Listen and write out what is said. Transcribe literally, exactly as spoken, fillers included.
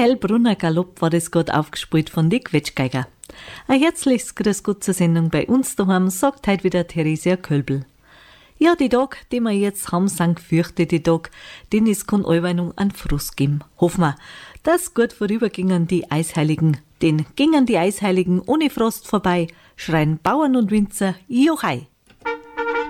Hellbrunner Galopp war das gerade aufgespielt von die Quetschgeiger. Ein herzliches Grüß Gott zur Sendung bei uns daheim, sagt heute wieder Theresia Kölbel. Ja, die Tag, die wir jetzt haben, sind gefürchtete Tag, denn es kann allweil an Frust geben. Hoffen wir, dass gut vorübergingen die Eisheiligen, denn gingen die Eisheiligen ohne Frost vorbei, schreien Bauern und Winzer, Jochai!